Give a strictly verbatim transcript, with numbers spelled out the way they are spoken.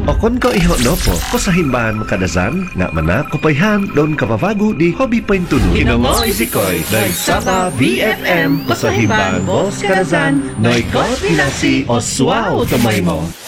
O kon ko iho no po, ko sa himbahan makadasan, nga mana kupayhan doon kapabago di hobby point tulo. Kinamo isikoy, nagsaka B F M, ko sa himbahan boss kadazan, noy ko pinasi, o swaw tumay mo.